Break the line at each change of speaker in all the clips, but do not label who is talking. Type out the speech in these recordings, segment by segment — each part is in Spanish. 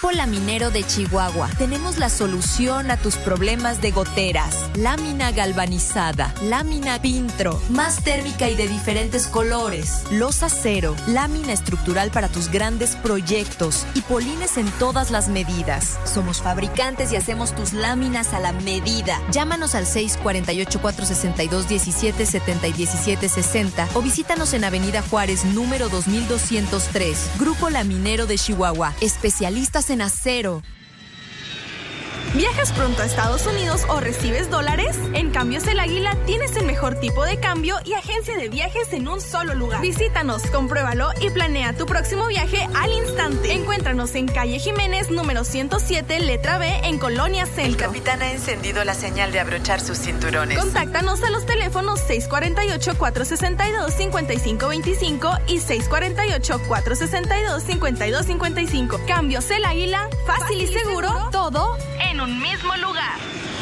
Grupo Laminero de Chihuahua. Tenemos la solución a tus problemas de goteras. Lámina galvanizada, lámina Pintro, más térmica y de diferentes colores. Losa cero, lámina estructural para tus grandes proyectos y polines en todas las medidas. Somos fabricantes y hacemos tus láminas a la medida. Llámanos al 648-462-1770 y 1760 o visítanos en Avenida Juárez, número 2203. Grupo Laminero de Chihuahua, especialistas en acero.
¿Viajas pronto a Estados Unidos o recibes dólares? En Cambios El Águila tienes el mejor tipo de cambio y agencia de viajes en un solo lugar. Visítanos, compruébalo y planea tu próximo viaje al instante. Encuéntranos en calle Jiménez, número 107, letra B, en Colonia Centro.
El capitán ha encendido la señal de abrochar sus cinturones.
Contáctanos a los teléfonos 648-462-5525 y 648-462-5255. Cambios El Águila, fácil y seguro, todo en un mismo lugar.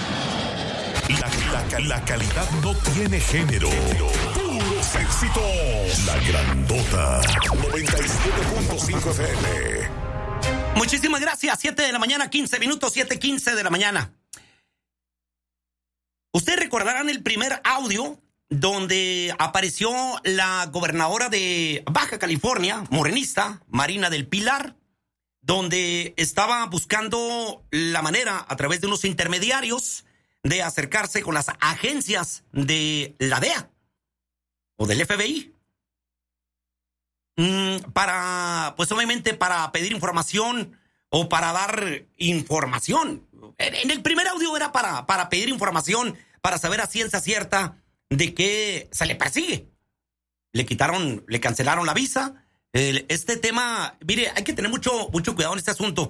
La calidad no tiene género. Puros éxitos. La Grandota 97.5 FM.
Muchísimas gracias. 7 de la mañana, 15 minutos, 7:15 de la mañana. Ustedes recordarán el primer audio donde apareció la gobernadora de Baja California, morenista, Marina del Pilar, donde estaba buscando la manera, a través de unos intermediarios, de acercarse con las agencias de la DEA o del FBI. Pues obviamente para pedir información o para dar información. En el primer audio era para pedir información, para saber a ciencia cierta de qué se le persigue. Le cancelaron la visa. Este tema, mire, hay que tener mucho cuidado en este asunto.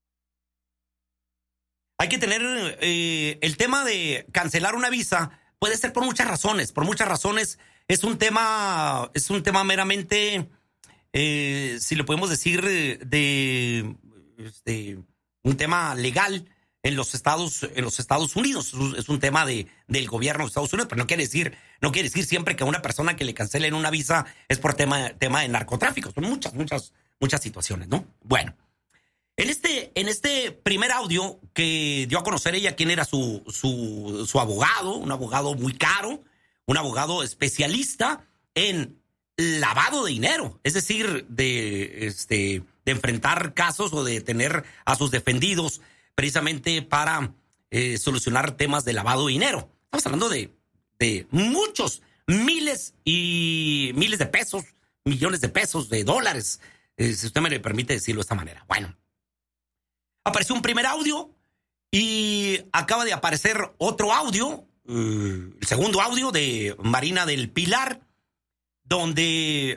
Hay que tener el tema de cancelar una visa, puede ser por muchas razones. Por muchas razones es un tema meramente, si le podemos decir, de un tema legal en los Estados Unidos. Es un tema del gobierno de los Estados Unidos, pero no quiere decir siempre que a una persona que le cancelen una visa es por tema de narcotráfico. Son muchas situaciones, ¿no? Bueno, en este primer audio que dio a conocer ella quién era su abogado, un abogado muy caro, un abogado especialista en lavado de dinero, es decir, de enfrentar casos o de tener a sus defendidos precisamente para solucionar temas de lavado de dinero. Estamos hablando de muchos, miles y miles de pesos, millones de pesos, de dólares, si usted me le permite decirlo de esta manera. Bueno, apareció un primer audio y acaba de aparecer otro audio, el segundo audio de Marina del Pilar, donde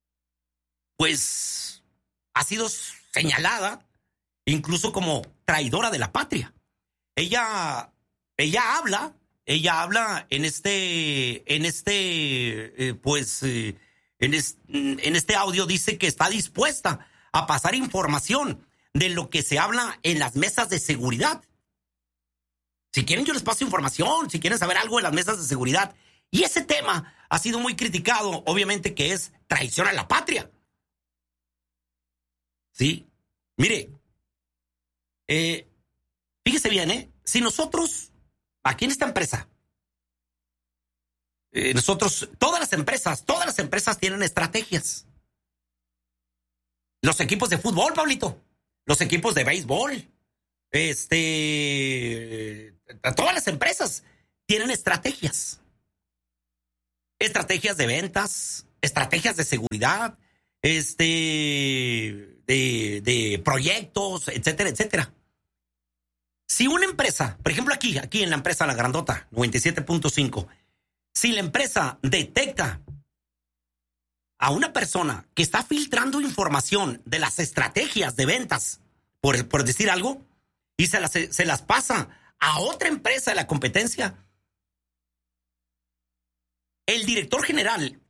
pues ha sido señalada incluso como traidora de la patria. Ella habla en este audio, dice que está dispuesta a pasar información de lo que se habla en las mesas de seguridad. Si quieren, yo les paso información, si quieren saber algo de las mesas de seguridad. Y ese tema ha sido muy criticado, obviamente, que es traición a la patria. Sí, mire, fíjese bien, si nosotros, aquí en esta empresa, todas las empresas tienen estrategias. Los equipos de fútbol, Pablito, los equipos de béisbol, todas las empresas tienen estrategias. Estrategias de ventas, estrategias de seguridad, de proyectos, etcétera, etcétera. Si una empresa, por ejemplo aquí en la empresa La Grandota 97.5, si la empresa detecta a una persona que está filtrando información de las estrategias de ventas, por decir algo, y se las pasa a otra empresa de la competencia, el director general,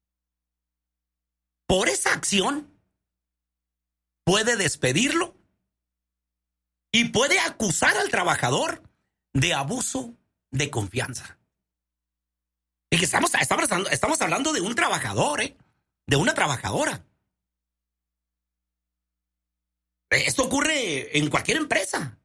por esa acción, puede despedirlo y puede acusar al trabajador de abuso de confianza. Y que estamos hablando de un trabajador, de una trabajadora. Esto ocurre en cualquier empresa,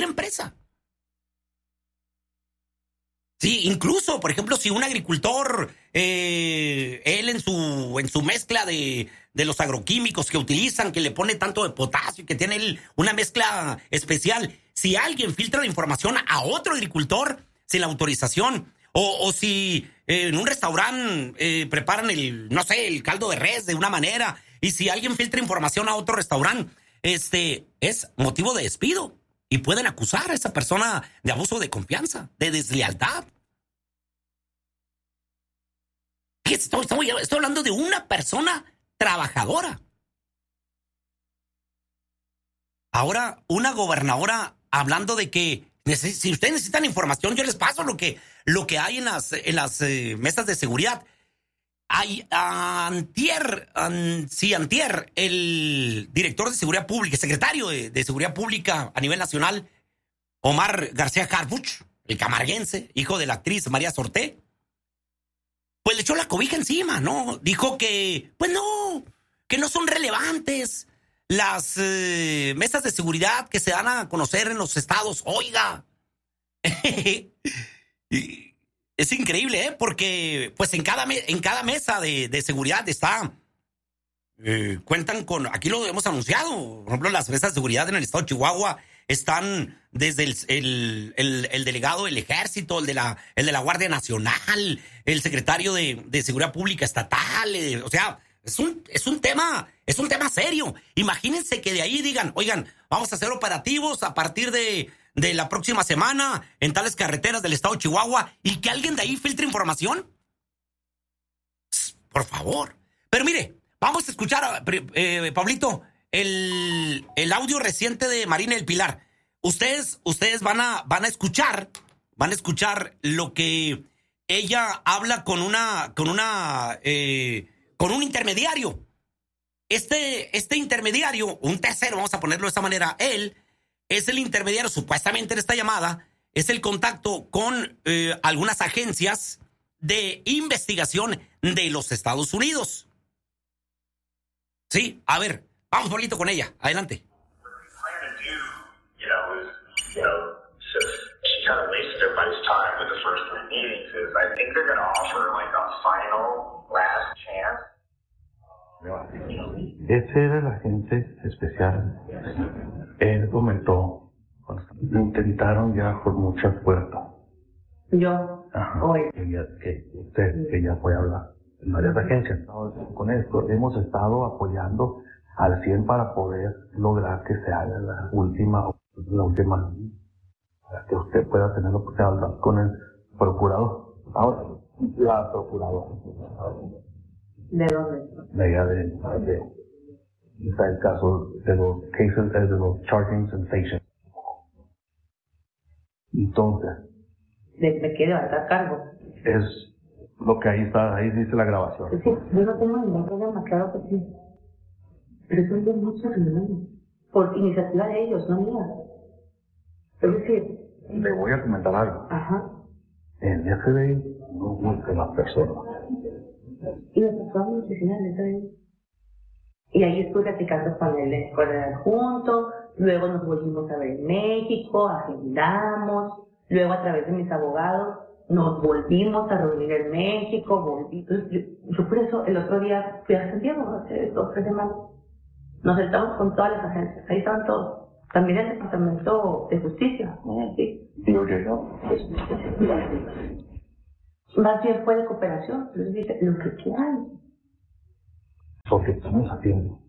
Sí, incluso, por ejemplo, si un agricultor, él en su mezcla de los agroquímicos que utilizan, que le pone tanto de potasio, que tiene él una mezcla especial, si alguien filtra la información a otro agricultor sin la autorización, o si en un restaurante preparan el caldo de res de una manera, y si alguien filtra información a otro restaurante, es motivo de despido. Y pueden acusar a esa persona de abuso de confianza, de deslealtad. Estoy hablando de una persona trabajadora. Ahora, una gobernadora hablando de que si ustedes necesitan información, yo les paso lo que hay en las mesas de seguridad. Antier, el director de Seguridad Pública, secretario de Seguridad Pública a nivel nacional, Omar García Harfuch, el camarguense, hijo de la actriz María Sorté, pues le echó la cobija encima, ¿no? Dijo que no son relevantes las mesas de seguridad que se dan a conocer en los estados. Oiga, es increíble, porque pues en cada mesa de seguridad cuentan con, aquí lo hemos anunciado, por ejemplo, las mesas de seguridad en el estado de Chihuahua están desde el delegado del Ejército, el de la Guardia Nacional, el secretario de Seguridad Pública Estatal, o sea, es un tema serio. Imagínense que de ahí digan, oigan, vamos a hacer operativos a partir de la próxima semana en tales carreteras del estado de Chihuahua, y que alguien de ahí filtre información. Por favor. Pero mire, vamos a escuchar, Pablito, el audio reciente de Marina del Pilar. Ustedes van a escuchar lo que ella habla con un intermediario. Este intermediario, un tercero, vamos a ponerlo de esta manera, él es el intermediario, supuestamente en esta llamada, es el contacto con algunas agencias de investigación de los Estados Unidos. Sí, a ver, vamos, Pablito, con ella. Adelante.
Ese era el agente especial. Él comentó, intentaron ya por muchas puertas.
Yo, hoy.
Que ya fue a hablar en varias agencias. Con esto hemos estado apoyando al 100 para poder lograr que se haga la última, para que usted pueda tener la oportunidad de hablar con el procurador. Ahora, la procuradora.
¿De dónde?
De allá está el caso de los cases, de los charging sensations. Entonces,
¿de qué levantar cargo?
Es lo que ahí dice la grabación.
Sí, yo no tengo ningún problema, claro que sí. Pero son de muchos reuniones, por iniciativa de ellos, no mía. Es decir,
le voy a comentar algo.
Ajá.
El FBI no busca las personas.
Y nos pasamos en la oficina del FBI. Y ahí estuve platicando con el adjunto, luego nos volvimos a ver en México, agendamos, luego a través de mis abogados nos volvimos a reunir en México, yo por eso el otro día fui a Santiago, hace 2 o 3 semanas. Nos sentamos con todas las agencias, ahí estaban todos. También el Departamento de Justicia, ¿sí? Más bien fue de cooperación, les dije, lo que quieran.
Porque estamos a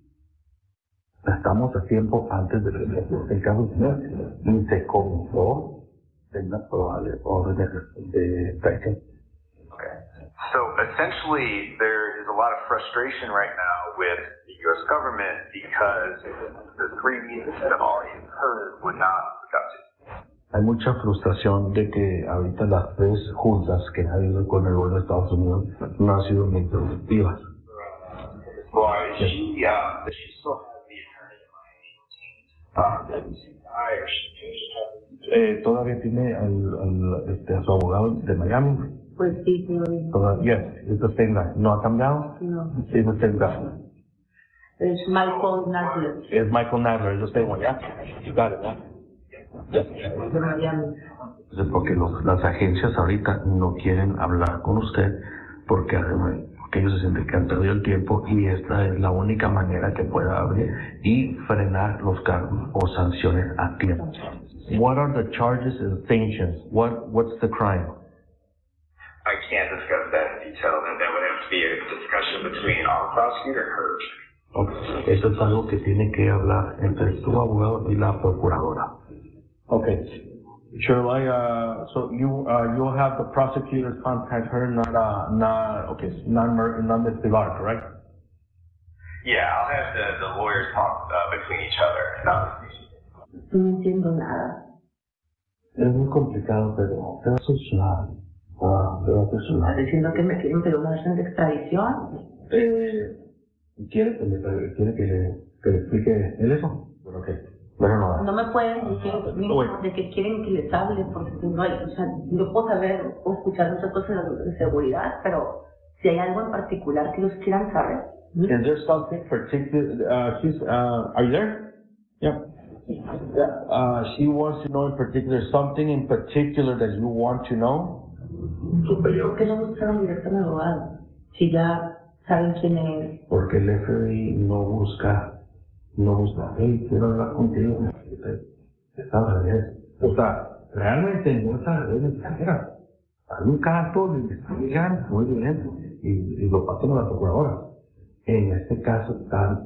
tiempo antes de que el caso ni se comenzó en una probable orden de traición.
Okay. So essentially, there is a lot of frustration right now with the U.S. government because the 3 meetings that have already occurred were not productive.
Hay mucha frustración de que ahorita las 3 juntas que ha habido con el gobierno de Estados Unidos no han sido muy productivas.
Right. She still has the attorney in Miami.
Todavía tiene a su abogado de Miami.
Pues sí, señor.
Yes, it's the same guy. No ha cambiado.
No.
It's the same guy.
Es Michael Nadler.
Es Michael Nadler, yo tengo, ¿ya? You got it, ¿ya?
De Miami.
Porque las agencias ahorita no quieren hablar con usted porque ellos se sienten que han perdido el tiempo y esta es la única manera que pueda abrir y frenar los cargos o sanciones a tiempo. What are the charges and sanctions? What's the crime?
I can't discuss that in detail, and that would have to be a discussion between our prosecutor and her.
Okay. Eso es algo que tiene que hablar entre tu abogado y la procuradora.
Okay. Shirley, so you'll have the prosecutors contact her, not Ms. Pilar, correct?
Yeah, I'll have the lawyers talk between each other.
No entiendo nada.
Es muy complicado, pero te va a solucionar.
¿Estás diciendo que me quieren pedir una orden de extradición?
¿Quiere que le explique él eso? Bueno, ok. Bueno, no.
No me pueden decir de que quieren que les hable, porque no hay, o sea, yo puedo saber o escuchar muchas cosas de seguridad, pero si hay algo en particular que ellos quieran saber.
Is there something particular? Are you there? Yeah. She wants to know in particular something in particular that you want to know.
¿Por qué no buscaron directo a mi abogado? Si ya saben quién es.
Porque el FBI no busca, hey, quiero hablar contigo. Está al revés. O sea, realmente no está al revés extranjera. Hay un caso, le investigan, muy bien, y lo pasan a la procuradora. En este caso están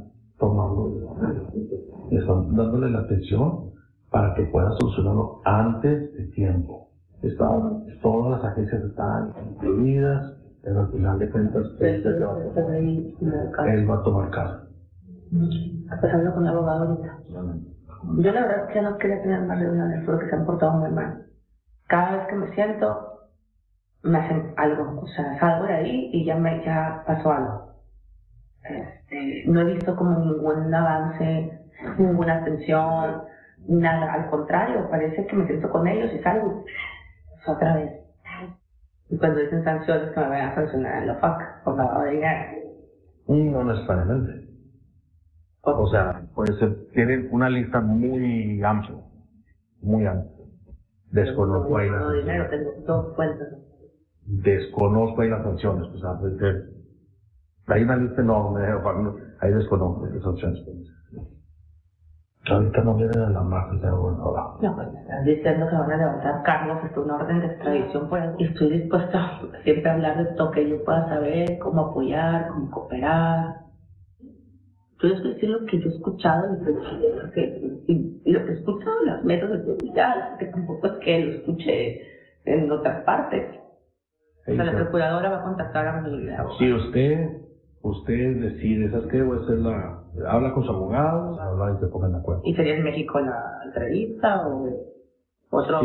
están dándole la atención para que pueda solucionarlo antes de tiempo. Todas las agencias están incluidas, pero al final de cuentas él va a tomar caso.
Pasando con el abogado ahorita. Yo la verdad es que no quería tener más reuniones porque se han portado muy mal. Cada vez que me siento, me hacen algo. O sea, salgo de ahí y ya pasó algo. No he visto como ningún avance, ninguna atención, nada. Al contrario, parece que me siento con ellos y salgo. Otra vez. Y cuando dicen sanciones, que me vayan a sancionar en la faca por lavado de dinero.
No necesariamente. O sea, tienen una lista muy amplia. Muy amplia. Desconozco ahí las sanciones.
Tengo 2 cuentas.
Desconozco ahí las sanciones. O sea, hay una lista enorme, ahí desconozco las sanciones. Ahorita no viene a la marca de gobernadora.
No, pues me están diciendo que van a levantar cargos, una orden de extradición por ahí. Y estoy dispuesta siempre a hablar de todo que yo pueda saber, cómo apoyar, cómo cooperar. Yo les voy a decir lo que yo he escuchado y lo que he escuchado en las mesas de seguridad, que tampoco es que lo escuche en otras partes. O sea, la procuradora va a contactar a mi abogado.
Si usted decide, ¿sabes qué? Habla con su abogado, habla y se pongan de acuerdo.
¿Y sería en México la entrevista o otro?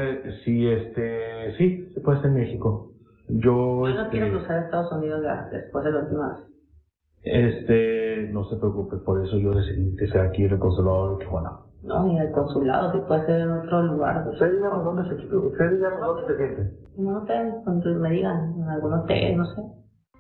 Sí, se puede ser en México. Yo
no quiero cruzar a Estados Unidos después de la última vez.
No se preocupe, por eso yo decidí que sea aquí en el consulado de Tijuana.
No, ni el consulado, si puede ser en otro lugar.
Usted dígame dónde se siente.
En un hotel, cuando me digan, en algún hotel, no sé.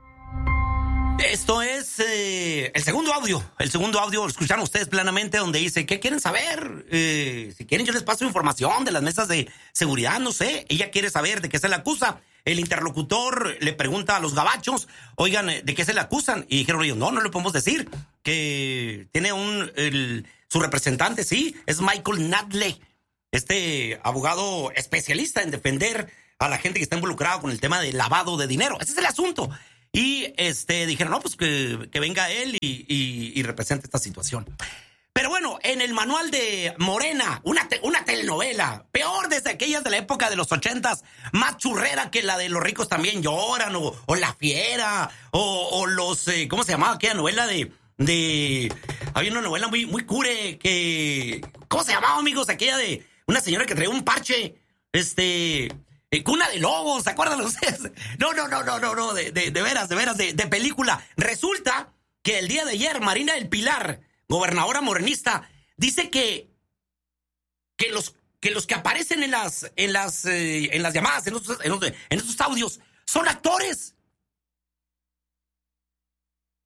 Esto es el segundo audio. El segundo audio lo escucharon ustedes plenamente, donde dice, ¿qué quieren saber? Si quieren yo les paso información de las mesas de seguridad, no sé. Ella quiere saber de qué se le acusa. El interlocutor le pregunta a los gabachos, oigan, ¿de qué se le acusan? Y dijeron ellos, no le podemos decir. Que tiene su representante, sí, es Michael Nadler, este abogado especialista en defender a la gente que está involucrada con el tema de lavado de dinero. Ese es el asunto. Y dijeron, no, pues que venga él y represente esta situación. Pero bueno, en el manual de Morena, una telenovela, peor desde aquellas de la época de los 80s, más churrera que la de Los ricos también lloran, o La Fiera, o los, ¿cómo se llamaba aquella novela había una novela muy, muy cure que, ¿cómo se llamaba, amigos? Aquella de una señora que traía un parche, Cuna de Lobos, ¿se acuerdan ustedes? No, de veras, de película. Resulta que el día de ayer, Marina del Pilar, gobernadora morenista, dice que los que aparecen en las llamadas, en estos audios, son actores.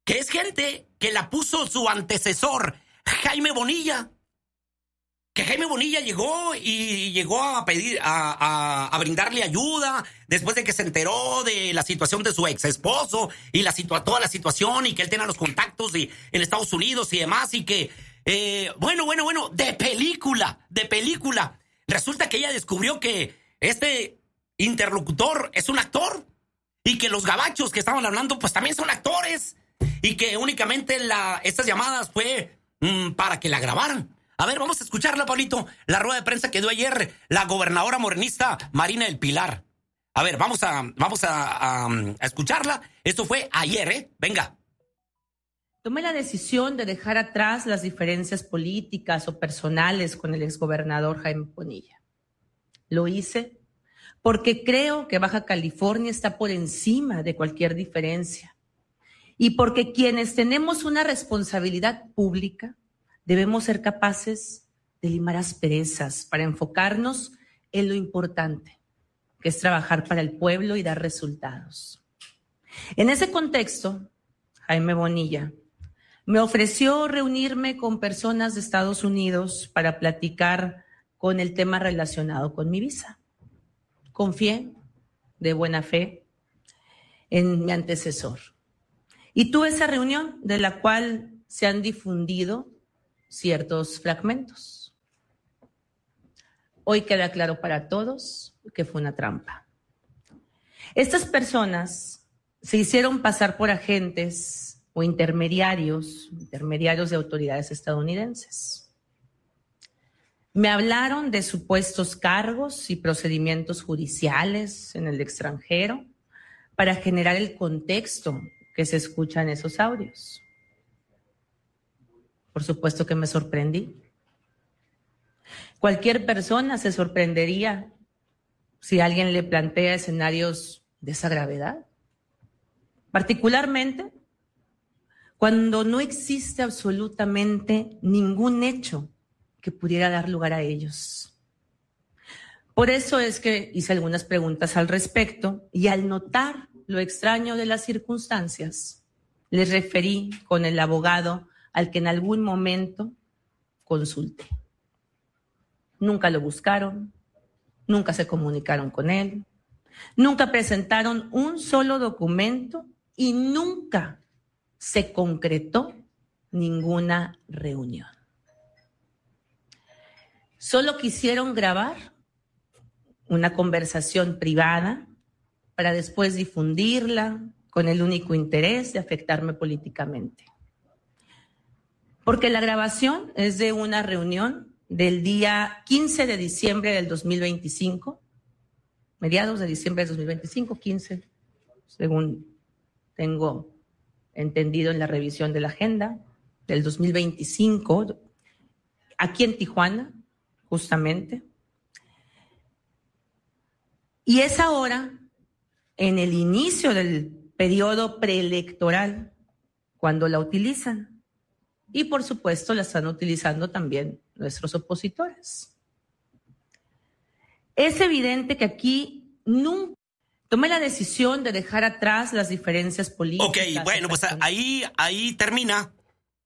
que es gente que la puso su antecesor, Jaime Bonilla. Que Jaime Bonilla llegó a pedir, a brindarle ayuda después de que se enteró de la situación de su ex esposo y toda la situación, y que él tenía los contactos en Estados Unidos y demás, y que, bueno, de película. Resulta que ella descubrió que este interlocutor es un actor, y que los gabachos que estaban hablando pues también son actores, y que únicamente estas llamadas fue para que la grabaran. A ver, vamos a escucharla, Pablito. La rueda de prensa que dio ayer la gobernadora morenista Marina del Pilar. A ver, vamos a escucharla. Esto fue ayer, ¿eh? Venga.
Tomé la decisión de dejar atrás las diferencias políticas o personales con el exgobernador Jaime Bonilla. Lo hice porque creo que Baja California está por encima de cualquier diferencia, y porque quienes tenemos una responsabilidad pública debemos ser capaces de limar asperezas para enfocarnos en lo importante, que es trabajar para el pueblo y dar resultados. En ese contexto, Jaime Bonilla me ofreció reunirme con personas de Estados Unidos para platicar con el tema relacionado con mi visa. Confié de buena fe en mi antecesor. Y tuve esa reunión, de la cual se han difundido ciertos fragmentos. Hoy queda claro para todos que fue una trampa. Estas personas se hicieron pasar por agentes o intermediarios de autoridades estadounidenses. Me hablaron de supuestos cargos y procedimientos judiciales en el extranjero para generar el contexto que se escucha en esos audios. Por supuesto que me sorprendí. Cualquier persona se sorprendería si alguien le plantea escenarios de esa gravedad. Particularmente cuando no existe absolutamente ningún hecho que pudiera dar lugar a ellos. Por eso es que hice algunas preguntas al respecto, y al notar lo extraño de las circunstancias, les referí con el abogado al que en algún momento consulté. Nunca lo buscaron, nunca se comunicaron con él, nunca presentaron un solo documento y nunca se concretó ninguna reunión. Solo quisieron grabar una conversación privada para después difundirla con el único interés de afectarme políticamente. Porque la grabación es de una reunión del día 15 de diciembre del 2025, mediados de diciembre del 2025, 15, según tengo entendido en la revisión de la agenda, del 2025, aquí en Tijuana, justamente. Y es ahora, en el inicio del periodo preelectoral, cuando la utilizan. Y por supuesto la están utilizando también nuestros opositores. Es evidente que aquí nunca tomé la decisión de dejar atrás las diferencias políticas.
Ok, bueno, pues ahí termina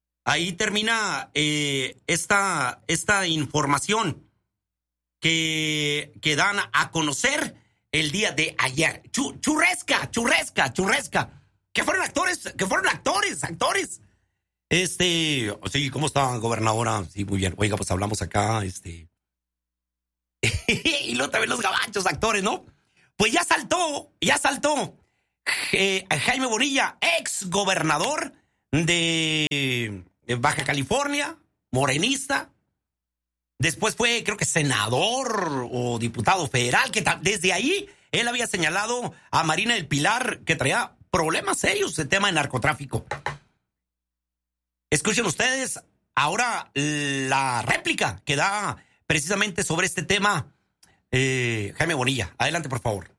esta información que dan a conocer el día de ayer. Churresca. Que fueron actores. Sí, ¿cómo está, gobernadora? Sí, muy bien. Oiga, pues hablamos acá, y luego también los gabachos actores, ¿no? Pues ya saltó Jaime Bonilla, ex gobernador de Baja California, morenista. Después fue, creo que senador o diputado federal, que desde ahí él había señalado a Marina del Pilar que traía problemas serios de tema de narcotráfico. Escuchen ustedes ahora la réplica que da precisamente sobre este tema Jaime Bonilla. Adelante, por favor.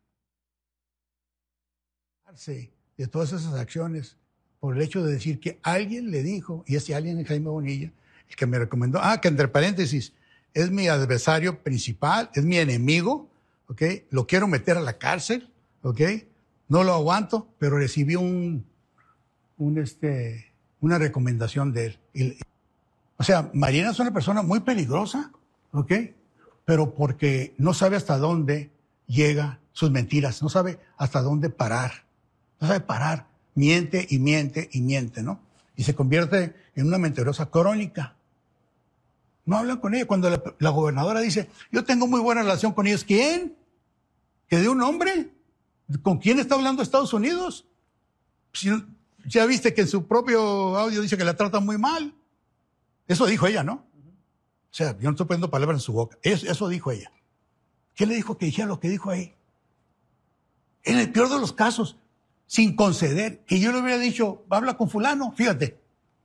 De todas esas acciones por el hecho de decir que alguien le dijo, y ese alguien es Jaime Bonilla, el que me recomendó, que entre paréntesis, es mi adversario principal, es mi enemigo, ¿ok? Lo quiero meter a la cárcel, ¿ok? No lo aguanto, pero recibí un una recomendación de él. O sea, Marina es una persona muy peligrosa, ¿ok? Pero porque no sabe hasta dónde llega sus mentiras, no sabe hasta dónde parar. No sabe parar. Miente y miente y miente, ¿no? Y se convierte en una mentirosa crónica. No hablan con ella. Cuando la gobernadora dice, yo tengo muy buena relación con ellos. ¿Quién? ¿Que de un hombre? ¿Con quién está hablando Estados Unidos? Si, ya viste que en su propio audio dice que la tratan muy mal. Eso dijo ella, ¿no? O sea, yo no estoy poniendo palabras en su boca. Eso dijo ella. ¿Qué le dijo que dijera lo que dijo ahí? En el peor de los casos, sin conceder, que yo le hubiera dicho, habla con fulano, fíjate.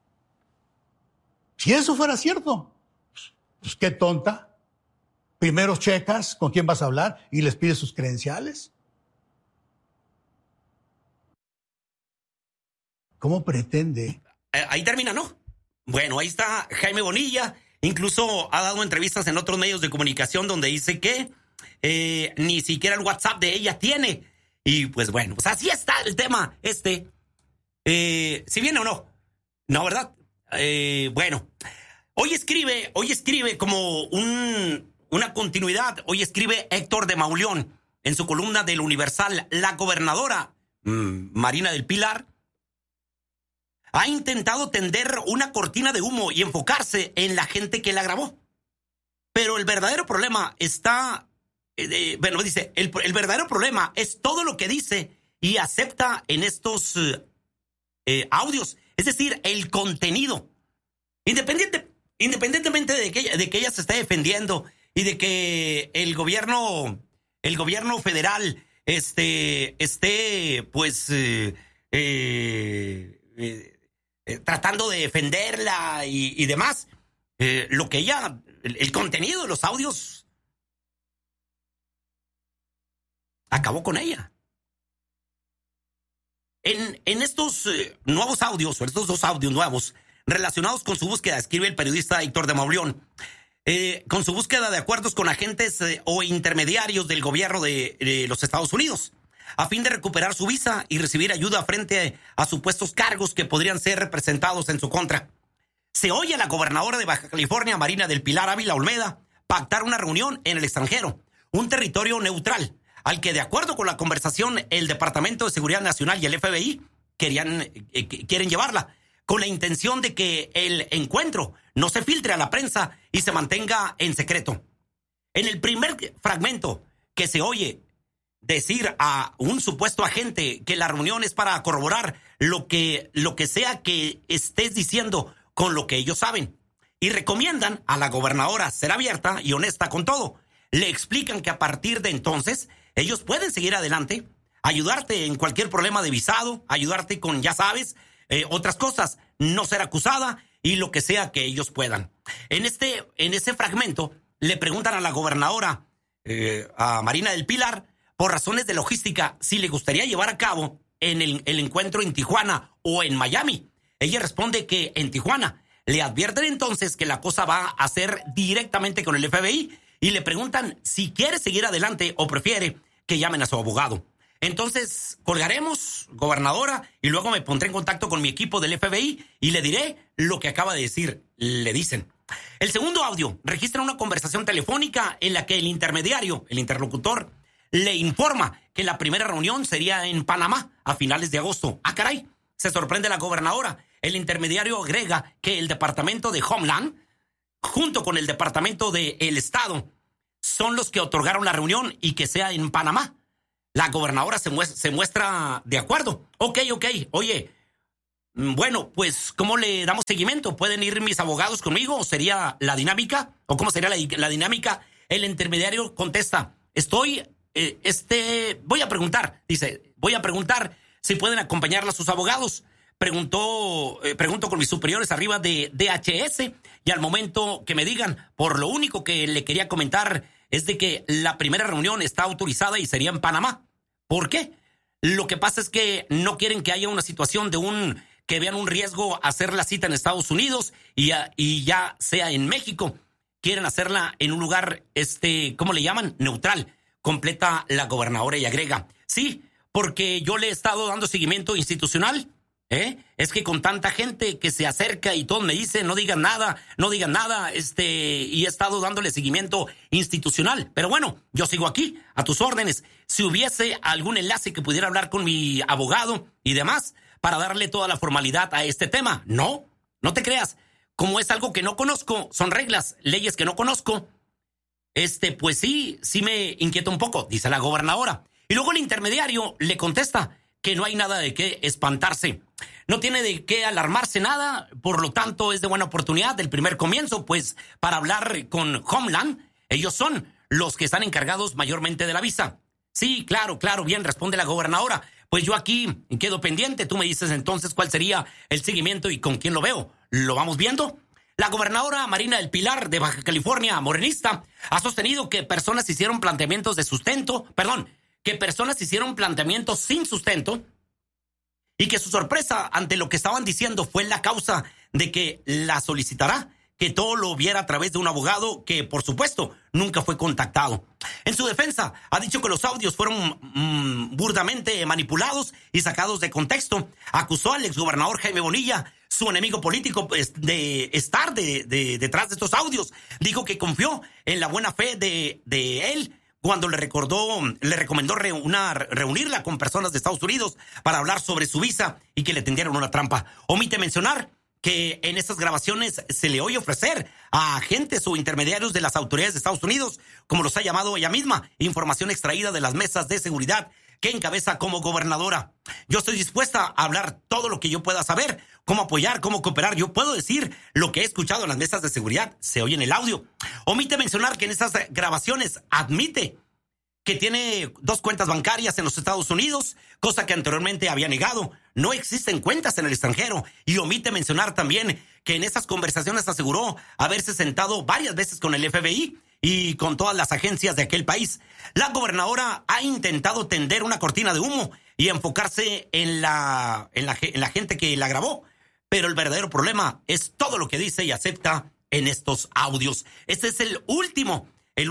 Si eso fuera cierto, pues qué tonta. Primero checas con quién vas a hablar y les pides sus credenciales. ¿Cómo pretende?
Ahí termina, ¿no? Bueno, ahí está Jaime Bonilla. Incluso ha dado entrevistas en otros medios de comunicación donde dice que ni siquiera el WhatsApp de ella tiene. Y pues bueno, pues así está el tema si viene o no. No, ¿verdad? Bueno, hoy escribe como una continuidad. Hoy escribe Héctor de Mauleón en su columna del Universal. La gobernadora Marina del Pilar ha intentado tender una cortina de humo y enfocarse en la gente que la grabó. Pero el verdadero problema está... dice, el verdadero problema es todo lo que dice y acepta en estos audios. Es decir, el contenido. Independientemente de que ella se esté defendiendo y de que el gobierno federal esté pues... tratando de defenderla y demás. Lo que ella, el contenido de los audios acabó con ella. En estos nuevos audios, o estos 2 audios nuevos, relacionados con su búsqueda, escribe el periodista Héctor de Mauleón, con su búsqueda de acuerdos con agentes o intermediarios del gobierno de los Estados Unidos, a fin de recuperar su visa y recibir ayuda frente a supuestos cargos que podrían ser representados en su contra. Se oye a la gobernadora de Baja California, Marina del Pilar Ávila Olmeda, pactar una reunión en el extranjero, un territorio neutral, al que, de acuerdo con la conversación, el Departamento de Seguridad Nacional y el FBI quieren llevarla, con la intención de que el encuentro no se filtre a la prensa y se mantenga en secreto. En el primer fragmento que se oye decir a un supuesto agente que la reunión es para corroborar lo que sea que estés diciendo con lo que ellos saben. Y recomiendan a la gobernadora ser abierta y honesta con todo. Le explican que a partir de entonces ellos pueden seguir adelante, ayudarte en cualquier problema de visado, ayudarte con, ya sabes, otras cosas, no ser acusada y lo que sea que ellos puedan. En ese fragmento le preguntan a la gobernadora, a Marina del Pilar, por razones de logística, si le gustaría llevar a cabo en el encuentro en Tijuana o en Miami. Ella responde que en Tijuana. Le advierten entonces que la cosa va a ser directamente con el FBI y le preguntan si quiere seguir adelante o prefiere que llamen a su abogado. Entonces colgaremos, gobernadora, y luego me pondré en contacto con mi equipo del FBI y le diré lo que acaba de decir, le dicen. El segundo audio registra una conversación telefónica en la que el interlocutor, le informa que la primera reunión sería en Panamá a finales de agosto. ¡Ah, caray! Se sorprende la gobernadora. El intermediario agrega que el Departamento de Homeland, junto con el Departamento del Estado, son los que otorgaron la reunión y que sea en Panamá. La gobernadora se muestra de acuerdo. Ok. Oye, bueno, pues, ¿cómo le damos seguimiento? ¿Pueden ir mis abogados conmigo? ¿O sería la dinámica? ¿O cómo sería la dinámica? El intermediario contesta, voy a preguntar, dice, si pueden acompañarla a sus abogados. Pregunto con mis superiores arriba de DHS y al momento que me digan, por lo único que le quería comentar es de que la primera reunión está autorizada y sería en Panamá. ¿Por qué? Lo que pasa es que no quieren que haya una situación que vean un riesgo hacer la cita en Estados Unidos y ya sea en México. Quieren hacerla en un lugar, ¿cómo le llaman? Neutral. Completa la gobernadora y agrega, sí, porque yo le he estado dando seguimiento institucional Es que con tanta gente que se acerca y todos me dicen, no digan nada, y he estado dándole seguimiento institucional. Pero bueno, yo sigo aquí, a tus órdenes. Si hubiese algún enlace que pudiera hablar con mi abogado y demás, para darle toda la formalidad a este tema. No te creas. Como es algo que no conozco, son reglas, leyes que no conozco, pues sí me inquieta un poco, dice la gobernadora. Y luego el intermediario le contesta que no hay nada de qué espantarse. No tiene de qué alarmarse nada, por lo tanto es de buena oportunidad el primer comienzo, pues para hablar con Homeland, ellos son los que están encargados mayormente de la visa. Sí, claro, bien, responde la gobernadora. Pues yo aquí quedo pendiente, tú me dices entonces cuál sería el seguimiento y con quién lo veo. ¿Lo vamos viendo? La gobernadora Marina del Pilar de Baja California, morenista, ha sostenido que personas hicieron planteamientos sin sustento y que su sorpresa ante lo que estaban diciendo fue la causa de que la solicitará, que todo lo viera a través de un abogado que, por supuesto, nunca fue contactado. En su defensa, ha dicho que los audios fueron burdamente manipulados y sacados de contexto. Acusó al exgobernador Jaime Bonilla, su enemigo político, de estar detrás de estos audios. Dijo que confió en la buena fe de él cuando le recomendó reunirla con personas de Estados Unidos para hablar sobre su visa y que le tendieron una trampa. Omite mencionar que en estas grabaciones se le oye ofrecer a agentes o intermediarios de las autoridades de Estados Unidos, como los ha llamado ella misma, información extraída de las mesas de seguridad que encabeza como gobernadora. Yo estoy dispuesta a hablar todo lo que yo pueda saber, cómo apoyar, cómo cooperar. Yo puedo decir lo que he escuchado en las mesas de seguridad, se oye en el audio. Omite mencionar que en estas grabaciones admite que tiene 2 cuentas bancarias en los Estados Unidos, cosa que anteriormente había negado. No existen cuentas en el extranjero. Y omite mencionar también que en esas conversaciones aseguró haberse sentado varias veces con el FBI y con todas las agencias de aquel país. La gobernadora ha intentado tender una cortina de humo y enfocarse en la gente que la grabó. Pero el verdadero problema es todo lo que dice y acepta en estos audios. Este es el último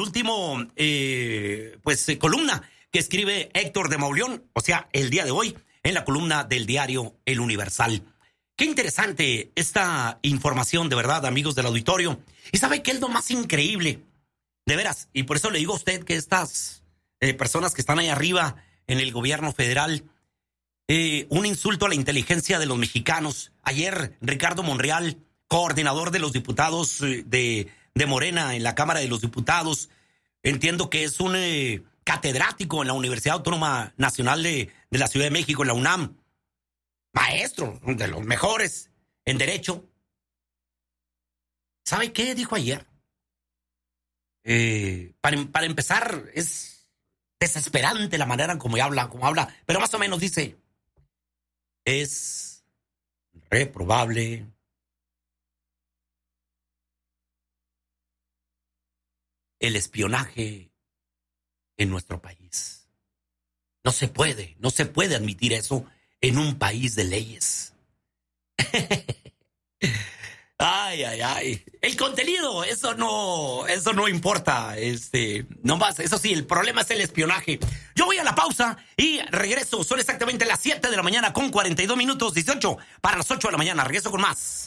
columna que escribe Héctor de Mauleón, o sea, el día de hoy, en la columna del diario El Universal. Qué interesante esta información, de verdad, amigos del auditorio. ¿Y sabe qué es lo más increíble? De veras, y por eso le digo a usted que estas personas que están ahí arriba en el gobierno federal, un insulto a la inteligencia de los mexicanos. Ayer, Ricardo Monreal, coordinador de los diputados de Morena en la Cámara de los Diputados, entiendo que es un catedrático en la Universidad Autónoma Nacional de la Ciudad de México, en la UNAM, maestro de los mejores en Derecho. ¿Sabe qué dijo ayer? Para empezar, es desesperante la manera en como habla, pero más o menos dice, es reprobable el espionaje en nuestro país. No se puede admitir eso en un país de leyes. Ay. El contenido, eso no importa. No más, eso sí, el problema es el espionaje. Yo voy a la pausa y regreso. Son exactamente las 7 de la mañana con 42 minutos, 18 para las 8 de la mañana. Regreso con más.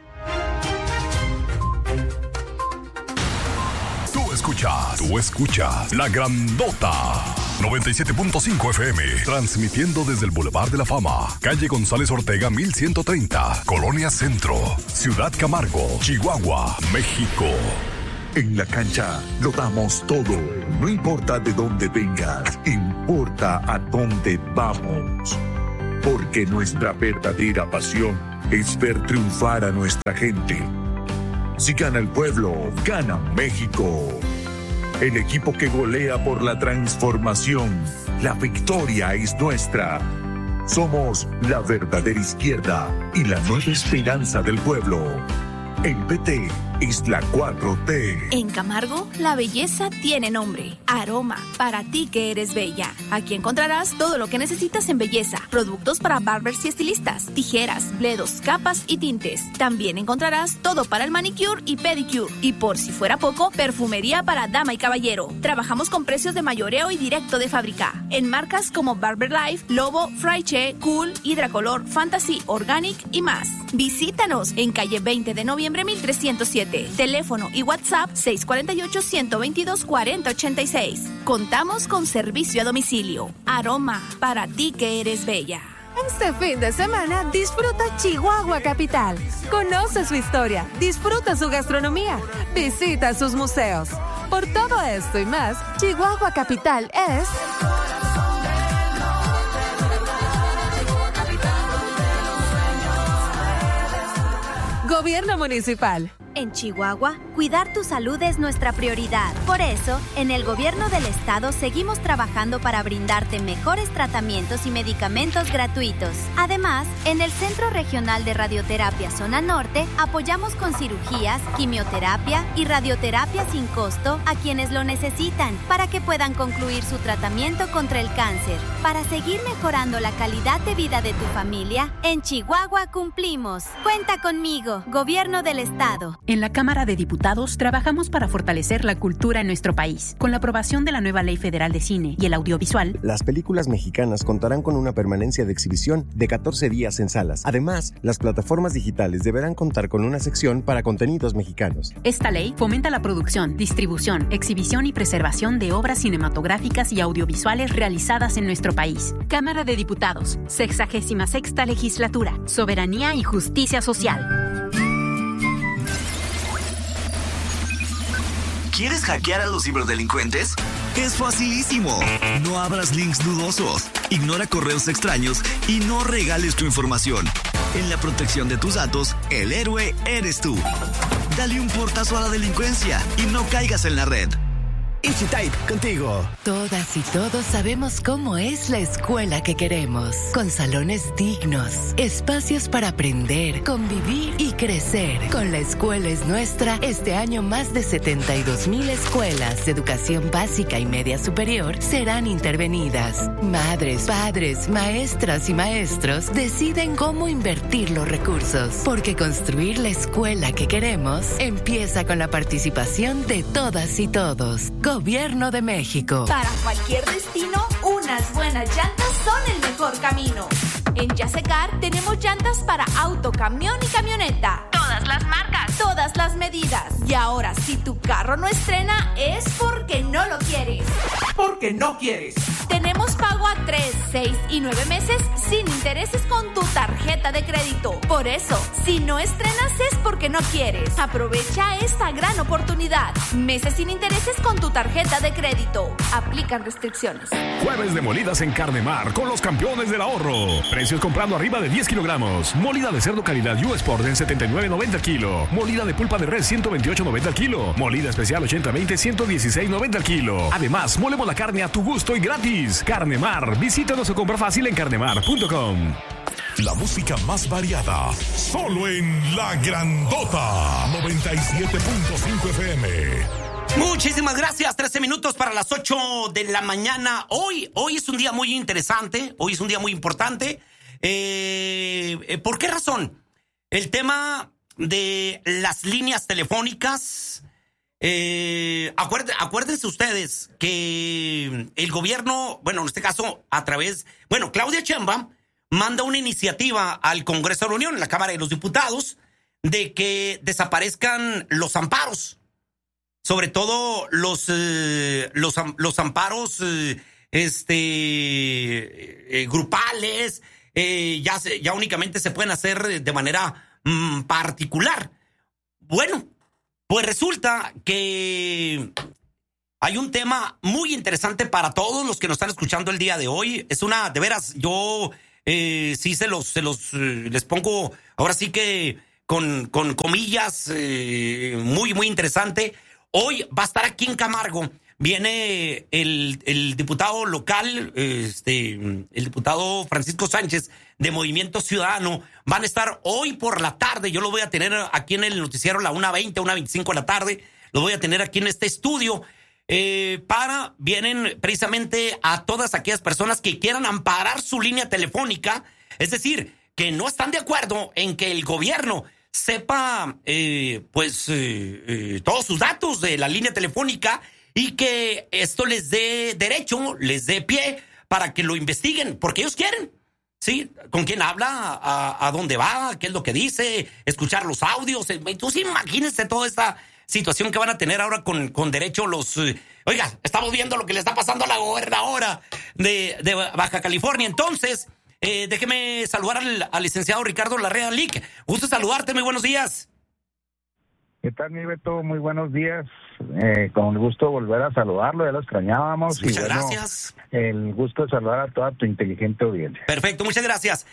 Tú escuchas La Grandota 97.5 FM, transmitiendo desde el Boulevard de la Fama, calle González Ortega 1130, Colonia Centro, Ciudad Camargo, Chihuahua, México.
En la cancha lo damos todo, no importa de dónde vengas, importa a dónde vamos. Porque nuestra verdadera pasión es ver triunfar a nuestra gente. Si gana el pueblo, gana México. El equipo que golea por la transformación. La victoria es nuestra. Somos la verdadera izquierda y la nueva esperanza del pueblo. El PT es la 4T.
En Camargo, la belleza tiene nombre. Aroma, para ti que eres bella. Aquí encontrarás todo lo que necesitas en belleza. Productos para barbers y estilistas, tijeras, bledos, capas y tintes. También encontrarás todo para el manicure y pedicure. Y por si fuera poco, perfumería para dama y caballero. Trabajamos con precios de mayoreo y directo de fábrica. En marcas como Barber Life, Lobo, Fraiche, Cool, Hidracolor, Fantasy, Organic y más. Visítanos en calle 20 de noviembre 1307. Teléfono y WhatsApp 648-122-4086. Contamos con servicio a domicilio. Aroma, para ti que eres bella.
Este fin de semana disfruta Chihuahua Capital. Conoce su historia, disfruta su gastronomía, visita sus museos. Por todo esto y más, Chihuahua Capital es... Gobierno Municipal.
En Chihuahua, cuidar tu salud es nuestra prioridad. Por eso, en el Gobierno del Estado seguimos trabajando para brindarte mejores tratamientos y medicamentos gratuitos. Además, en el Centro Regional de Radioterapia Zona Norte, apoyamos con cirugías, quimioterapia y radioterapia sin costo a quienes lo necesitan para que puedan concluir su tratamiento contra el cáncer. Para seguir mejorando la calidad de vida de tu familia, en Chihuahua cumplimos. Cuenta conmigo, Gobierno del Estado.
En la Cámara de Diputados trabajamos para fortalecer la cultura en nuestro país. Con la aprobación de la nueva Ley Federal de Cine y el Audiovisual,
las películas mexicanas contarán con una permanencia de exhibición de 14 días en salas. Además, las plataformas digitales deberán contar con una sección para contenidos mexicanos.
Esta ley fomenta la producción, distribución, exhibición y preservación de obras cinematográficas y audiovisuales realizadas en nuestro país. Cámara de Diputados, 66ª Legislatura, Soberanía y Justicia Social.
¿Quieres hackear a los ciberdelincuentes? Es facilísimo. No abras links dudosos, ignora correos extraños y no regales tu información. En la protección de tus datos, el héroe eres tú. Dale un portazo a la delincuencia y no caigas en la red.
EasyType, contigo.
Todas y todos sabemos cómo es la escuela que queremos. Con salones dignos, espacios para aprender, convivir y crecer. Con La Escuela es Nuestra, este año más de 72,000 escuelas de educación básica y media superior serán intervenidas. Madres, padres, maestras y maestros deciden cómo invertir los recursos. Porque construir la escuela que queremos empieza con la participación de todas y todos. Gobierno de México.
Para cualquier destino, unas buenas llantas son el mejor camino. En Yasecar tenemos llantas para auto, camión y camioneta. Todas las marcas, todas las medidas. Y ahora, si tu carro no estrena, es porque no lo quieres.
Porque no quieres.
Tenemos pago a 3, 6 y 9 meses sin intereses con tu tarjeta de crédito. Por eso, si no estrenas es porque no quieres. Aprovecha esta gran oportunidad. Meses sin intereses con tu tarjeta de crédito. Aplican restricciones.
Jueves de molidas en Carnemar con los campeones del ahorro. Precios comprando arriba de 10 kilogramos. Molida de cerdo calidad U Sport en 79.90 el kilo. Molida de pulpa de res 128.90 el kilo. Molida especial 80-20 116.90 el kilo. Además, molemos la carne a tu gusto y gratis. Carnemar. Visítanos o compra fácil en carnemar.com.
La música más variada, solo en La Grandota 97.5 FM.
Muchísimas gracias. 13 minutos para las 8 de la mañana. Hoy es un día muy interesante. Hoy es un día muy importante. ¿Por qué razón? El tema de las líneas telefónicas. Acuérdense ustedes que el gobierno, bueno, en este caso, Claudia Sheinbaum manda una iniciativa al Congreso de la Unión, en la Cámara de los Diputados, de que desaparezcan los amparos. Sobre todo los amparos grupales, ya únicamente se pueden hacer de manera particular. Bueno, pues resulta que hay un tema muy interesante para todos los que nos están escuchando el día de hoy. Es una, de veras, yo sí les pongo, ahora sí que con comillas, muy, muy interesante. Hoy va a estar aquí en Camargo. Viene el diputado local, el diputado Francisco Sánchez de Movimiento Ciudadano van a estar hoy por la tarde. Yo lo voy a tener aquí en el noticiero a la 1:20, 1:25 de la tarde. Lo voy a tener aquí en este estudio. Vienen precisamente a todas aquellas personas que quieran amparar su línea telefónica. Es decir, que no están de acuerdo en que el gobierno sepa todos sus datos de la línea telefónica y que esto les dé derecho, les dé pie para que lo investiguen, porque ellos quieren, ¿sí? Con quién habla, a dónde va, qué es lo que dice, escuchar los audios. Entonces imagínense toda esta situación que van a tener ahora con derecho los... Oiga, estamos viendo lo que le está pasando a la gobernadora de Baja California. Entonces, déjeme saludar al licenciado Ricardo Larrea Lic. Gusto saludarte, muy buenos días.
¿Qué tal, mi Beto? Muy buenos días. Con el gusto de volver a saludarlo, ya lo extrañábamos.
Muchas gracias.
El gusto de saludar a toda tu inteligente audiencia.
Perfecto, muchas gracias.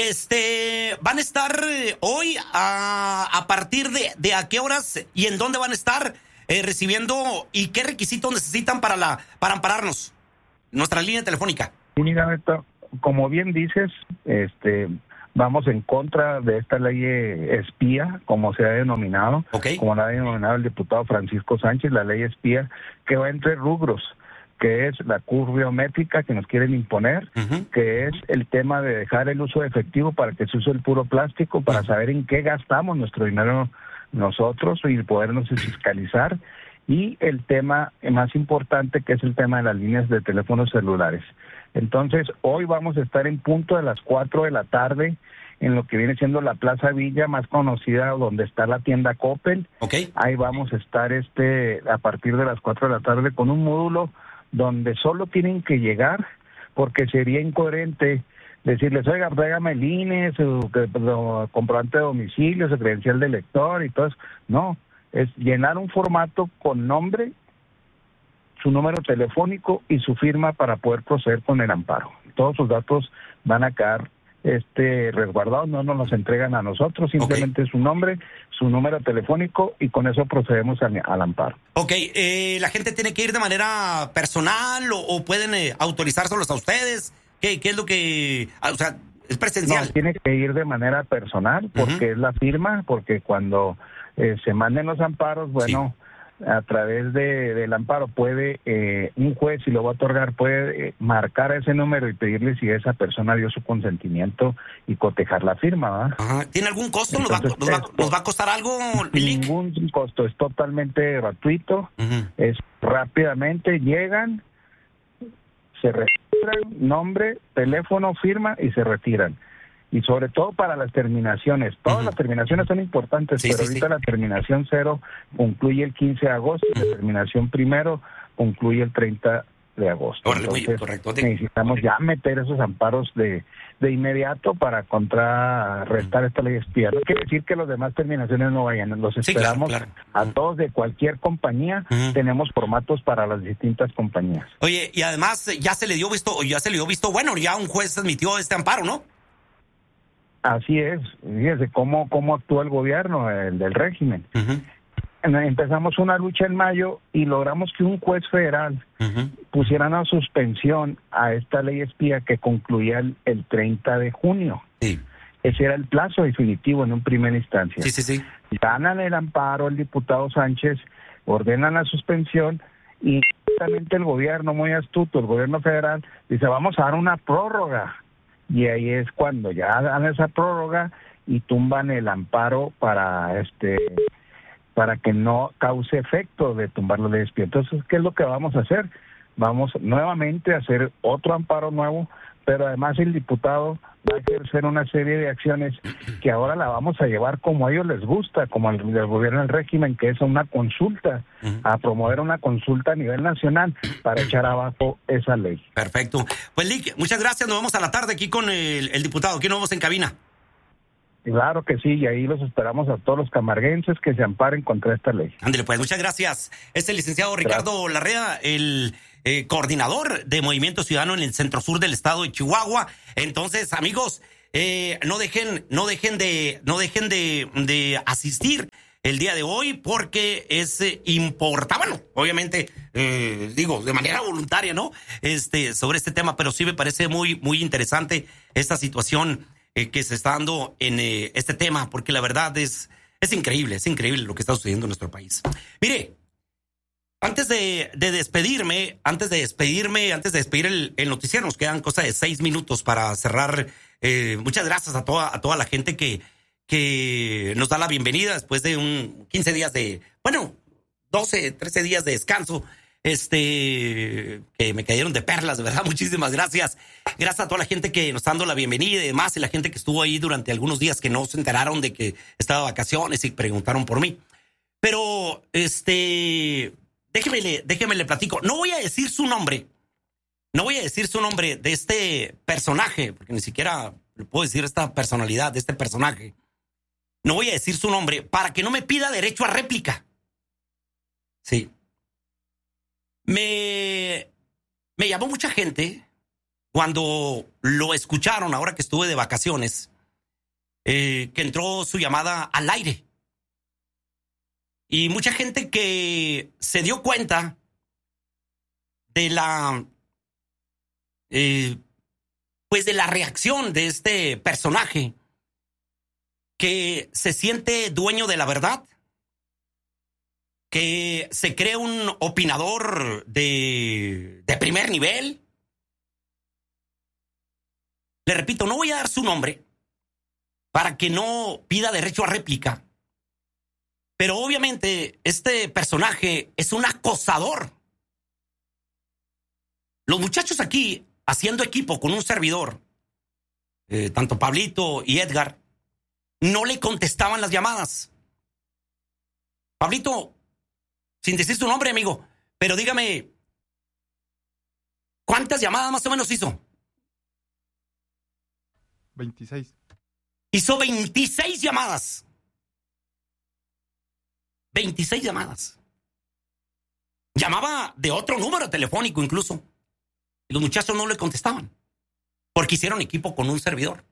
Van a estar hoy a partir de a qué horas y en dónde van a estar recibiendo y qué requisitos necesitan para ampararnos, nuestra línea telefónica.
Sí, mira, Beto, como bien dices, vamos en contra de esta ley espía, como se ha denominado, como la ha denominado el diputado Francisco Sánchez, la ley espía, que va entre rubros, que es la curva biométrica que nos quieren imponer, que es el tema de dejar el uso de efectivo para que se use el puro plástico, para saber en qué gastamos nuestro dinero nosotros y podernos fiscalizar, y el tema más importante, que es el tema de las líneas de teléfonos celulares. Entonces, hoy vamos a estar en punto de las 4 de la tarde en lo que viene siendo la Plaza Villa, más conocida, donde está la tienda Coppel. Ahí vamos a estar a partir de las 4 de la tarde con un módulo donde solo tienen que llegar, porque sería incoherente decirles, oiga, tráigame el INE, su comprobante de domicilio, su credencial de lector y todo eso. No, es llenar un formato con nombre, su número telefónico y su firma para poder proceder con el amparo. Todos sus datos van a quedar resguardados, no nos los entregan a nosotros, simplemente su nombre, su número telefónico, y con eso procedemos al amparo.
¿La gente tiene que ir de manera personal o pueden autorizárselos a ustedes? ¿Qué es lo que...? O sea, ¿es presencial?
No, tiene que ir de manera personal, porque es la firma, porque cuando se manden los amparos, bueno... Sí. A través del amparo puede un juez, si lo va a otorgar, puede marcar ese número y pedirle si esa persona dio su consentimiento y cotejar la firma, ¿verdad?
¿Tiene algún costo? Entonces, ¿Nos va a costar algo, Lic?
Ningún costo, es totalmente gratuito. Es rápidamente, llegan, se registran, nombre, teléfono, firma y se retiran. Y sobre todo para las terminaciones. Todas las terminaciones son importantes, pero ahorita la terminación 0 concluye el 15 de agosto y la terminación 1 concluye el 30 de agosto. Entonces, correcto. Necesitamos ya meter esos amparos de inmediato para contrarrestar esta ley espía. No quiere decir que los demás terminaciones no vayan, los esperamos a todos de cualquier compañía. Tenemos formatos para las distintas compañías.
Oye, y además ya se le dio visto bueno, ya un juez admitió este amparo, ¿no?
Así es, fíjese cómo actúa el gobierno, el del régimen. Empezamos una lucha en mayo y logramos que un juez federal pusiera una suspensión a esta ley espía que concluía el 30 de junio. Ese era el plazo definitivo en un primera instancia. Ganan el amparo el diputado Sánchez, ordenan la suspensión y justamente el gobierno, muy astuto, el gobierno federal, dice, vamos a dar una prórroga. Y ahí es cuando ya dan esa prórroga y tumban el amparo para que no cause efecto de tumbar la ley espía. Entonces, ¿qué es lo que vamos a hacer? Vamos nuevamente a hacer otro amparo nuevo, pero además el diputado va a ejercer una serie de acciones que ahora la vamos a llevar como a ellos les gusta, como el gobierno del régimen, que es una consulta, a promover una consulta a nivel nacional para echar abajo esa ley.
Perfecto. Pues Lic, muchas gracias, nos vemos a la tarde aquí con el diputado, aquí nos vemos en cabina.
Claro que sí, y ahí los esperamos a todos los camarguenses que se amparen contra esta ley.
Ándale, pues, muchas gracias. Es el licenciado Ricardo Larrea, el coordinador de Movimiento Ciudadano en el centro sur del estado de Chihuahua. Entonces, amigos, no dejen de asistir el día de hoy, porque es importante, bueno, obviamente, de manera voluntaria, ¿no? Sobre este tema, pero sí me parece muy, muy interesante esta situación que se está dando en este tema, porque la verdad es increíble lo que está sucediendo en nuestro país. Mire, antes de despedir el noticiero, nos quedan cosa de 6 minutos para cerrar. Muchas gracias a toda la gente que nos da la bienvenida después de un 15 días 12, 13 días de descanso. Que me cayeron de perlas, de verdad, muchísimas gracias. Gracias a toda la gente que nos está dando la bienvenida y demás, y la gente que estuvo ahí durante algunos días que no se enteraron de que estaba de vacaciones y preguntaron por mí. Pero, déjeme le platico. No voy a decir su nombre de este personaje, porque ni siquiera le puedo decir esta personalidad de este personaje. No voy a decir su nombre para que no me pida derecho a réplica. Sí. Me llamó mucha gente cuando lo escucharon, ahora que estuve de vacaciones, que entró su llamada al aire. Y mucha gente que se dio cuenta de la reacción de este personaje, que se siente dueño de la verdad, que se cree un opinador de primer nivel. Le repito, no voy a dar su nombre para que no pida derecho a réplica, pero obviamente este personaje es un acosador. Los muchachos aquí, haciendo equipo con un servidor, tanto Pablito y Edgar, no le contestaban las llamadas. Pablito, sin decir su nombre, amigo, pero dígame, ¿cuántas llamadas más o menos hizo?
26.
Hizo 26 llamadas. 26 llamadas. Llamaba de otro número telefónico incluso. Y los muchachos no le contestaban, porque hicieron equipo con un servidor.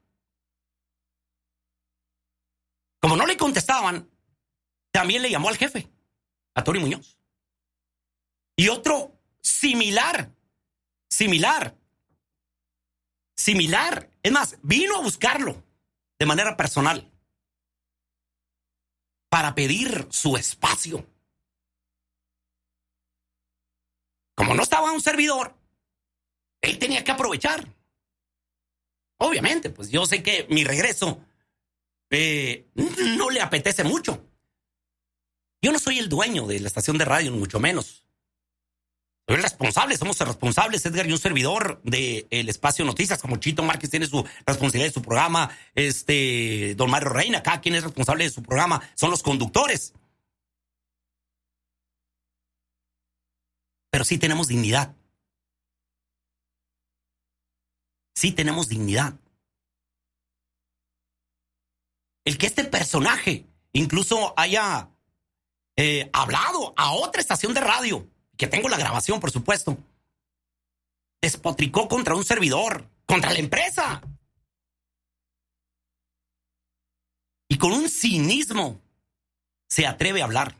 Como no le contestaban, también le llamó al jefe, a Tony Muñoz. Y otro similar. Es más, vino a buscarlo de manera personal para pedir su espacio. Como no estaba un servidor, él tenía que aprovechar. Obviamente, pues yo sé que mi regreso no le apetece mucho. Yo no soy el dueño de la estación de radio, ni mucho menos. Soy el responsable, somos responsables, Edgar y un servidor del Espacio Noticias, como Chito Márquez tiene su responsabilidad de su programa, don Mario Reina, cada quien es responsable de su programa, son los conductores. Pero sí tenemos dignidad. Sí tenemos dignidad. El que este personaje incluso haya hablado a otra estación de radio, que tengo la grabación, por supuesto, despotricó contra un servidor, contra la empresa. Y con un cinismo se atreve a hablar.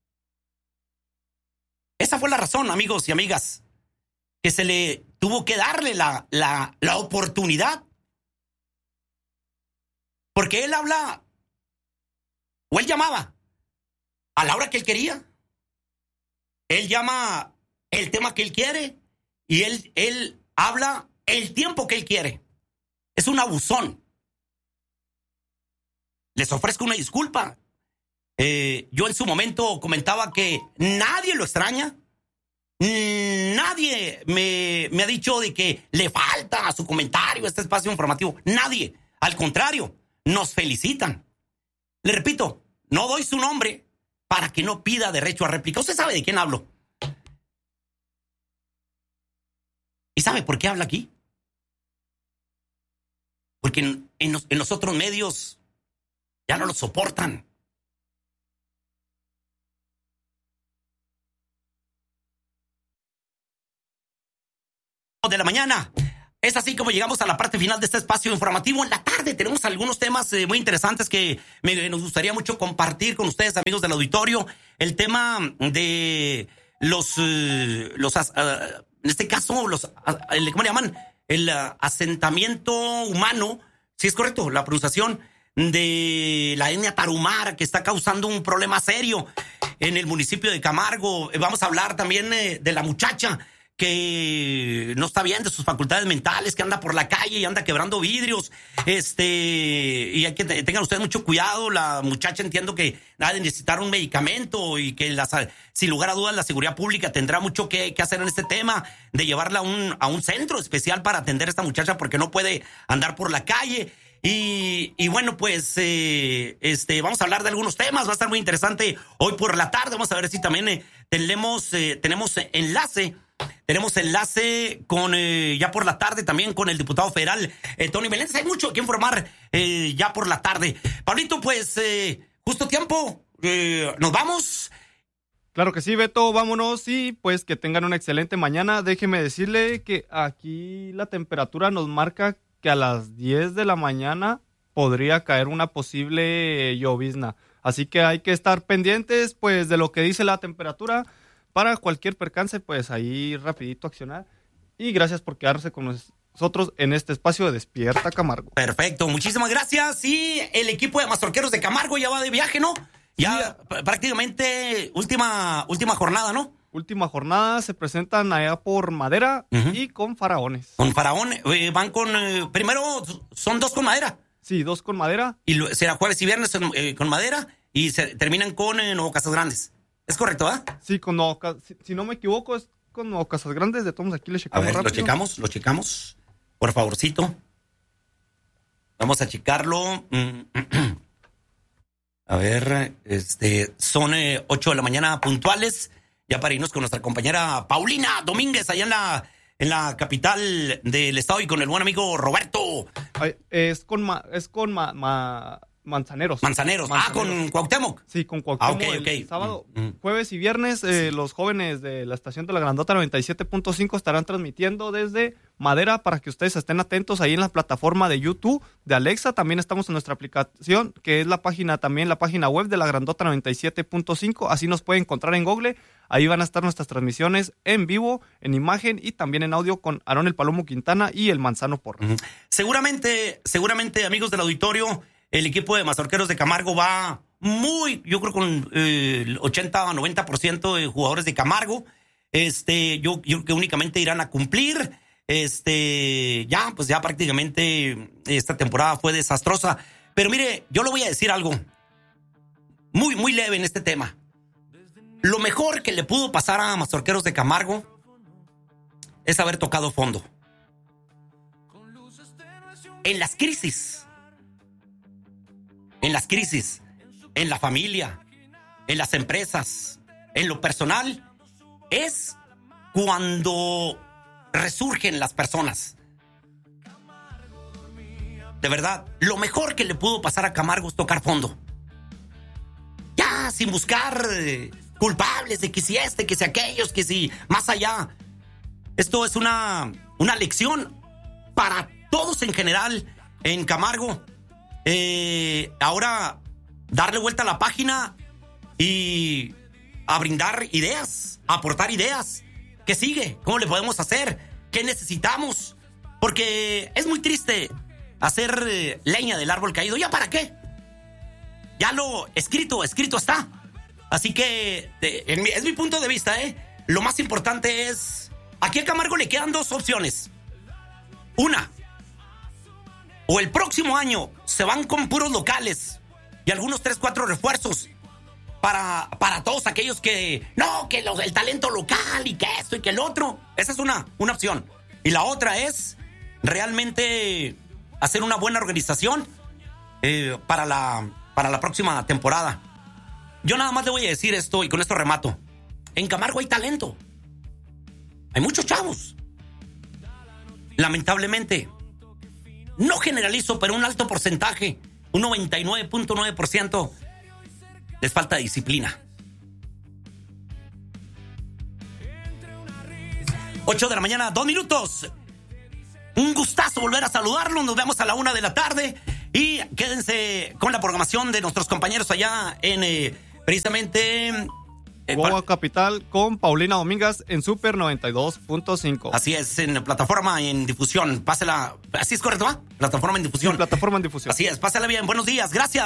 Esa fue la razón, amigos y amigas, que se le tuvo que darle la oportunidad. Porque él habla, o él llamaba a la hora que él quería. Él llama el tema que él quiere y él habla el tiempo que él quiere. Es un abusón. Les ofrezco una disculpa. Yo en su momento comentaba que nadie lo extraña. Nadie me ha dicho de que le falta a su comentario, este espacio informativo. Nadie. Al contrario, nos felicitan. Le repito, no doy su nombre para que no pida derecho a réplica. Usted sabe de quién hablo. ¿Y sabe por qué habla aquí? Porque en los otros medios ya no lo soportan. De la mañana. Es así como llegamos a la parte final de este espacio informativo. En la tarde tenemos algunos temas muy interesantes que nos gustaría mucho compartir con ustedes, amigos del auditorio. El tema de en este caso, ¿cómo le llaman? El asentamiento humano Sí, es correcto, la pronunciación de la etnia tarahumara, que está causando un problema serio en el municipio de Camargo. Vamos a hablar también de la muchacha que no está bien de sus facultades mentales, que anda por la calle y anda quebrando vidrios. Y hay que tengan ustedes mucho cuidado. La muchacha, entiendo que ha de necesitar un medicamento y que sin lugar a dudas la seguridad pública tendrá mucho que hacer en este tema de llevarla a un centro especial para atender a esta muchacha, porque no puede andar por la calle. Y bueno, pues vamos a hablar de algunos temas. Va a estar muy interesante hoy por la tarde. Vamos a ver si también tenemos enlace. Tenemos enlace con ya por la tarde también con el diputado federal Tony Meléndez. Hay mucho que informar ya por la tarde. Pablito, pues justo tiempo. ¿Nos vamos?
Claro que sí, Beto, vámonos y pues que tengan una excelente mañana. Déjeme decirle que aquí la temperatura nos marca que a las 10 de la mañana podría caer una posible llovizna. Así que hay que estar pendientes pues de lo que dice la temperatura. Para cualquier percance, pues ahí rapidito accionar. Y gracias por quedarse con nosotros en este espacio de Despierta Camargo.
Perfecto, muchísimas gracias. Y el equipo de Mazorqueros de Camargo ya va de viaje, ¿no? Ya prácticamente última jornada, ¿no?
Última jornada, se presentan allá por Madera y con Faraones.
Con Faraones, van con... primero son 2 con Madera.
Sí, 2 con Madera.
Y será jueves y viernes con Madera y terminan con Nuevo Casas Grandes. ¿Es correcto,
Sí, con Nuevo si no me equivoco, es con Nuevo Casas Grandes. De todos aquí le checamos.
A ver,
rápido.
lo checamos. Por favorcito. Vamos a checarlo. A ver, son 8 de la mañana puntuales. Ya para irnos con nuestra compañera Paulina Domínguez allá en la capital del estado y con el buen amigo Roberto.
Es con Manzaneros.
Con Cuauhtémoc.
Sí, con Cuauhtémoc.
El
sábado, jueves y viernes, los jóvenes de la estación de la Grandota 97.5 estarán transmitiendo desde Madera para que ustedes estén atentos ahí en la plataforma de YouTube de Alexa. También estamos en nuestra aplicación, que es la página web de la Grandota 97.5. Así nos pueden encontrar en Google. Ahí van a estar nuestras transmisiones en vivo, en imagen y también en audio con Aarón el Palomo Quintana y el Manzano Porras.
Seguramente, amigos del auditorio, el equipo de Mazorqueros de Camargo va yo creo con el 80 o 90% de jugadores de Camargo. Yo creo que únicamente irán a cumplir. Ya prácticamente esta temporada fue desastrosa. Pero mire, yo le voy a decir algo muy, muy leve en este tema. Lo mejor que le pudo pasar a Mazorqueros de Camargo es haber tocado fondo. En las crisis, en la familia, en las empresas, en lo personal, es cuando resurgen las personas. De verdad, lo mejor que le pudo pasar a Camargo es tocar fondo. Ya, sin buscar culpables de que si que si aquellos, que si más allá. Esto es una lección para todos en general en Camargo. Ahora darle vuelta a la página y a brindar ideas, a aportar ideas. ¿Qué sigue? ¿Cómo le podemos hacer? ¿Qué necesitamos? Porque es muy triste hacer leña del árbol caído. ¿Ya para qué? Ya lo escrito está. Así que es mi punto de vista, Lo más importante es, aquí a Camargo le quedan 2 opciones. Una, o el próximo año se van con puros locales y algunos 3-4 refuerzos para todos aquellos que el talento local y que esto y que el otro. Esa es una opción. Y la otra es realmente hacer una buena organización para la próxima temporada. Yo nada más le voy a decir esto y con esto remato. En Camargo hay talento. Hay muchos chavos. Lamentablemente, no generalizo, pero un alto porcentaje, un 99.9%, les falta disciplina. 8 de la mañana, 2 minutos. Un gustazo volver a saludarlos. Nos vemos a la 1 de la tarde. Y quédense con la programación de nuestros compañeros allá en precisamente
Chihuahua Capital con Paulina Domínguez en Super 92.5.
Así es, en plataforma en difusión. Pásela. ¿Así es correcto, va? Plataforma en difusión.
Sí, plataforma en difusión.
Así es, pásela bien. Buenos días, gracias.